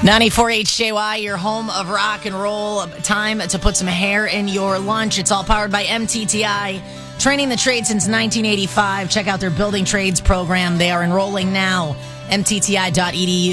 94 HJY, your home of rock and roll. Time to put some hair in your lunch. It's all powered by MTTI. Training the trade since 1985. Check out their building trades program. They are enrolling now. MTTI.edu.